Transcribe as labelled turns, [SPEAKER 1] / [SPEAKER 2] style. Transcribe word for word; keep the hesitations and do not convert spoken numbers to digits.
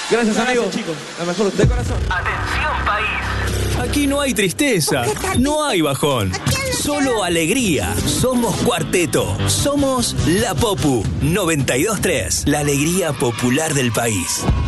[SPEAKER 1] Gracias, amigo.
[SPEAKER 2] Gracias, chicos.
[SPEAKER 1] La mejor de corazón.
[SPEAKER 3] Atención, país.
[SPEAKER 4] Aquí no hay tristeza, no hay bajón, solo alegría. Somos Cuarteto, somos La Popu noventa y dos tres, la alegría popular del país.